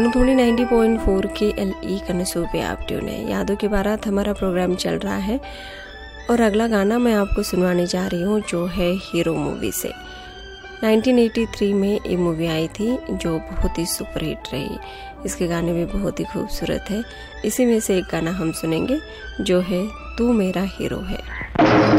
Dhoni 90.4 KLE कनसू पे आप tune है। यादों की बारात हमारा प्रोग्राम चल रहा है और अगला गाना मैं आपको सुनवाने जा रही हूँ जो है हीरो मूवी से। 1983 में ये मूवी आई थी जो बहुत ही सुपरहिट रही। इसके गाने भी बहुत ही खूबसूरत है। इसी में से एक गाना हम सुनेंगे जो है तू मेरा हीरो है।